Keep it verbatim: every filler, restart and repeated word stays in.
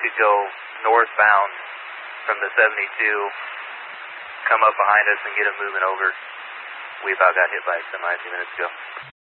could go northbound from the seventy-two, come up behind us and get them moving over. We about got hit by a semi a few minutes ago.